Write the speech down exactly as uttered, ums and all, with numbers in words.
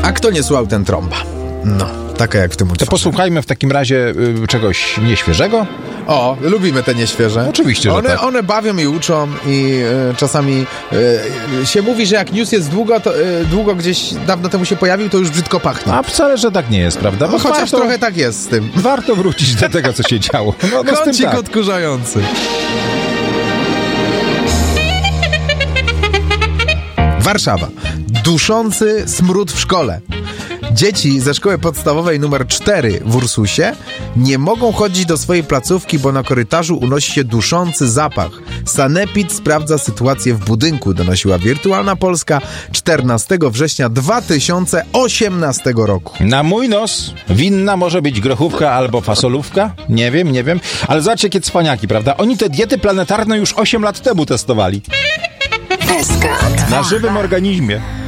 A kto nie słuchał, ten trąba. No, taka jak w tym utworze. To posłuchajmy w takim razie y, czegoś nieświeżego. O, lubimy te nieświeże. Oczywiście, że one, tak. One bawią i uczą i y, czasami y, się mówi, że jak news jest długo, to y, długo gdzieś dawno temu się pojawił, to już brzydko pachnie. A wcale, że tak nie jest, prawda? No, chociaż warto, trochę tak jest z tym. warto wrócić do tego, co się działo. No, no z tym Kącik tak. odkurzający. Warszawa. Duszący smród w szkole. Dzieci ze szkoły podstawowej numer cztery w Ursusie nie mogą chodzić do swojej placówki, bo na korytarzu unosi się duszący zapach. Sanepid sprawdza sytuację w budynku, donosiła Wirtualna Polska czternastego września dwa tysiące osiemnastego roku. Na mój nos winna może być grochówka albo fasolówka. Nie wiem, nie wiem. Ale zobaczcie, jakie cwaniaki, prawda? Oni te diety planetarne już osiem lat temu testowali. S K. Na żywym organizmie.